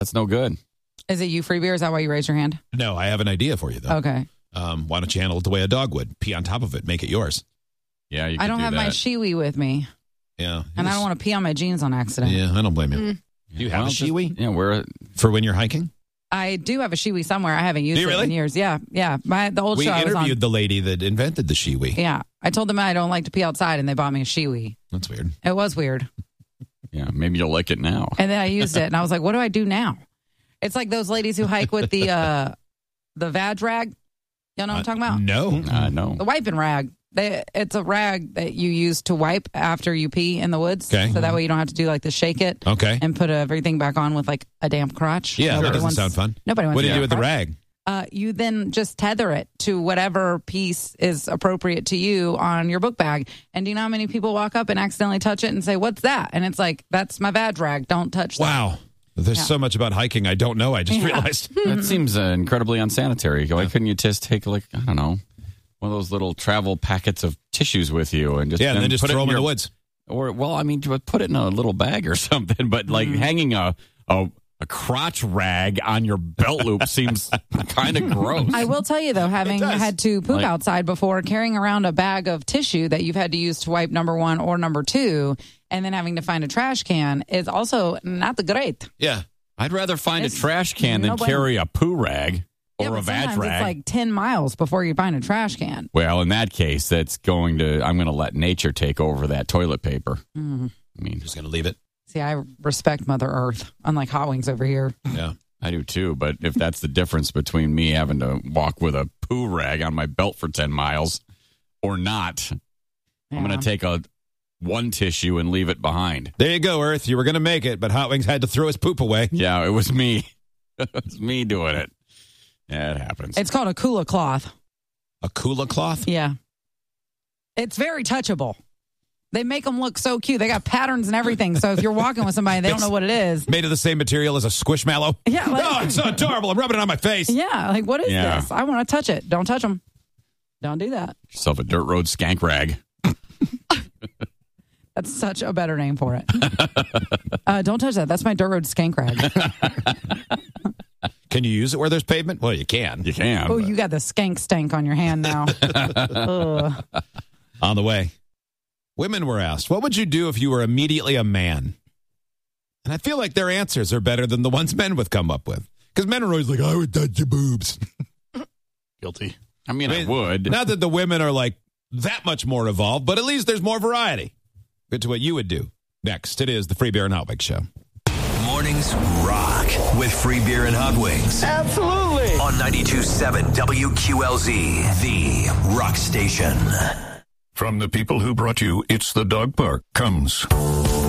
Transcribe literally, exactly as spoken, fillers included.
That's no good. Is it you, Free Beer? Is that why you raised your hand? No, I have an idea for you, though. Okay. Um, why don't you handle it the way a dog would? Pee on top of it. Make it yours. Yeah, you I don't do have that. my Shiwi with me. Yeah. And I don't want to pee on my jeans on accident. Yeah, I don't blame you. Mm. Do you have Well, a just- Shiwi? Yeah, we're For when you're hiking? I do have a Shiwi somewhere. I haven't used Do you it really? in years. Yeah, yeah. My The old We show I was on. interviewed the lady that invented the Shiwi. Yeah. I told them I don't like to pee outside, and they bought me a Shiwi. That's weird. It was weird. yeah. Maybe you'll like it now. And then I used it, and I was like, what do I do now? It's like those ladies who hike with the uh, the Vag rag. Y'all know what I'm talking about? No. Uh, no. The wiping rag. They, it's a rag that you use to wipe after you pee in the woods. Okay. So that way you don't have to do like the shake it Okay. and put everything back on with like a damp crotch. Yeah, Nobody that doesn't wants- sound fun. Nobody wants What do you to do with the crotch. rag? Uh, you then just tether it to whatever piece is appropriate to you on your book bag. And do you know how many people walk up and accidentally touch it and say, what's that? And it's like, that's my Vag rag. Don't touch that. Wow. There's Yeah. so much about hiking I don't know. I just Yeah. realized. That seems uh, incredibly unsanitary. Why couldn't you just take, like, I don't know, one of those little travel packets of tissues with you and just Yeah, and then just put it throw them in your- the woods. Or, well, I mean, to put it in a little bag or something, but like Mm. hanging a, a a crotch rag on your belt loop seems kind of gross. I will tell you, though, having does. had to poop Like- outside before, carrying around a bag of tissue that you've had to use to wipe number one or number two, and then having to find a trash can is also not the great. Yeah. I'd rather find It's a trash can than no bueno. carry a poo rag or Yeah, a but vag sometimes rag. it's like ten miles before you find a trash can. Well, in that case, that's going to, I'm going to let nature take over that toilet paper. Mm. I mean, Just going to leave it. See, I respect Mother Earth, unlike Hot Wings over here. Yeah. I do too, but if that's the difference between me having to walk with a poo rag on my belt for ten miles or not, I'm Yeah. going to take a one tissue and leave it behind. There you go, Earth. You were going to make it, but Hot Wings had to throw his poop away. Yeah, it was me. It was me doing it. Yeah, it happens. It's called a Kula cloth. A Kula cloth? Yeah. It's very touchable. They make them look so cute. They got patterns and everything. So if you're walking with somebody and they don't know what it is. Made of the same material as a squishmallow? Yeah. Like, Oh, it's so adorable. I'm rubbing it on my face. yeah. Like, what is Yeah. this? I want to touch it. Don't touch them. Don't do that. Yourself a dirt road skank rag. That's such a better name for it. uh, don't touch that. That's my dirt road skank rag. Can you use it where there's pavement? Well, you can. You can. Oh, but- you got the skank stank on your hand now. Ugh. On the way. Women were asked, what would you do if you were immediately a man? And I feel like their answers are better than the ones men would come up with. Because men are always like, I would touch your boobs. Guilty. I mean, I, I mean, would. Not that the women are like that much more evolved, but at least there's more variety. Get to what you would do. Next, it is the Free Beer and Hot Wings Show. Mornings rock with Free Beer and Hot Wings. Absolutely. On ninety-two point seven W Q L Z, the rock station. From the people who brought you It's the Dog Park comes